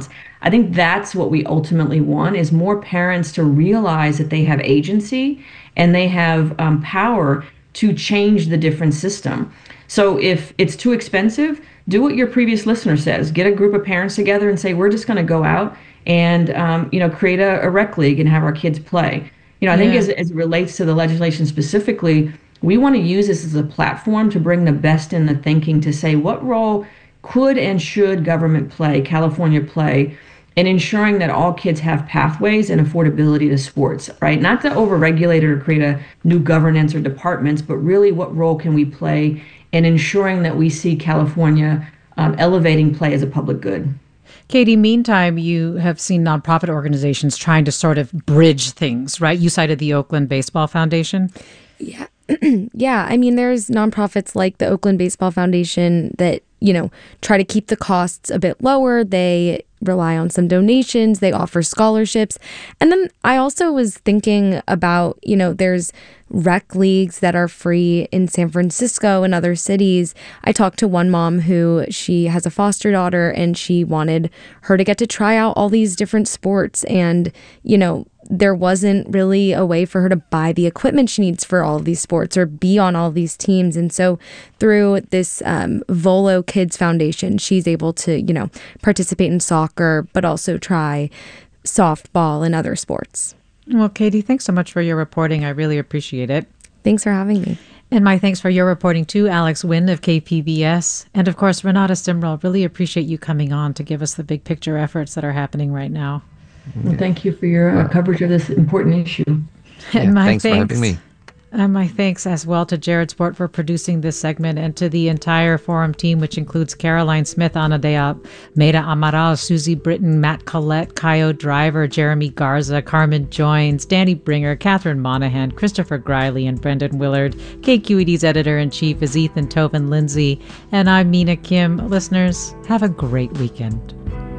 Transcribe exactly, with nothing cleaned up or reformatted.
response. I think that's what we ultimately want is more parents to realize that they have agency and they have um, power to change the different system. So if it's too expensive, do what your previous listener says. Get a group of parents together and say, we're just going to go out and um, you know, create a, a rec league and have our kids play. You know, I think Yeah. as, as it relates to the legislation specifically, we want to use this as a platform to bring the best in the thinking to say what role could and should government play, California play, in ensuring that all kids have pathways and affordability to sports, right? Not to overregulate it or create a new governance or departments, but really what role can we play in ensuring that we see California um, elevating play as a public good. Katie, meantime, you have seen nonprofit organizations trying to sort of bridge things, right? You cited the Oakland Baseball Foundation. Yeah. Yeah. I mean, there's nonprofits like the Oakland Baseball Foundation that, you know, try to keep the costs a bit lower. They rely on some donations, they offer scholarships. And then I also was thinking about, you know, there's rec leagues that are free in San Francisco and other cities. I talked to one mom who she has a foster daughter and she wanted her to get to try out all these different sports. And, you know, there wasn't really a way for her to buy the equipment she needs for all of these sports or be on all these teams. And so through this um, Volo Kids Foundation, she's able to, you know, participate in soccer, but also try softball and other sports. Well, Katie, thanks so much for your reporting. I really appreciate it. Thanks for having me. And my thanks for your reporting too, Alex Wynn of K P B S. And of course, Renata Simrel, really appreciate you coming on to give us the big picture efforts that are happening right now. Well, thank you for your uh, coverage of this important issue. And Yeah, my thanks, thanks, for having me. And my thanks as well to Jared Sport for producing this segment and to the entire Forum team, which includes Caroline Smith, Ana de Almeida Amaral, Susie Britton, Matt Collette, Kaio Driver, Jeremy Garza, Carmen Joins, Danny Bringer, Catherine Monahan, Christopher Griley, and Brendan Willard. K Q E D's editor-in-chief is Ethan Tobin Lindsay. And I'm Mina Kim. Listeners, have a great weekend.